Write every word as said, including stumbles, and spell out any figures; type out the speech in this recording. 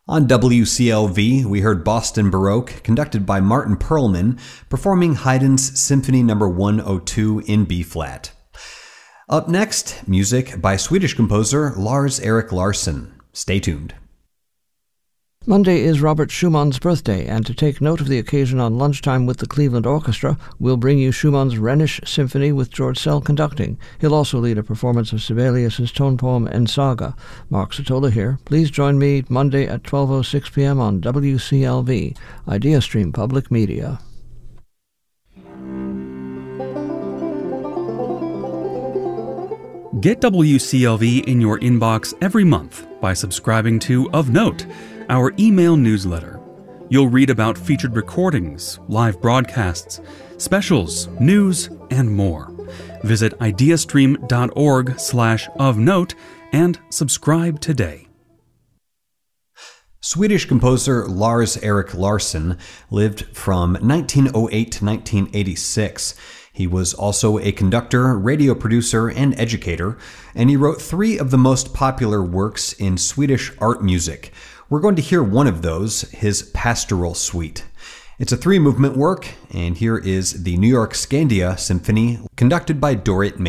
On W C L V, we heard Boston Baroque, conducted by Martin Perlman, performing Haydn's Symphony number one oh two in B-flat. Up next, music by Swedish composer Lars Erik Larsson. Stay tuned. Monday is Robert Schumann's birthday, and to take note of the occasion on Lunchtime with the Cleveland Orchestra, we'll bring you Schumann's Rhenish Symphony with George Szell conducting. He'll also lead a performance of Sibelius's tone poem Ensaga. Mark Sotola here. Please join me Monday at twelve oh six p.m. on W C L V, IdeaStream Public Media. Get W C L V in your inbox every month by subscribing to Of Note, our email newsletter. You'll read about featured recordings, live broadcasts, specials, news, and more. Visit ideastream.org slash ofnote and subscribe today. Swedish composer Lars Erik Larsson lived from nineteen oh eight to nineteen eighty-six. He was also a conductor, radio producer, and educator, and he wrote three of the most popular works in Swedish art music. We're going to hear one of those, his Pastoral Suite. It's a three-movement work, and here is the New York Skandia Symphony, conducted by Dorrit Mason.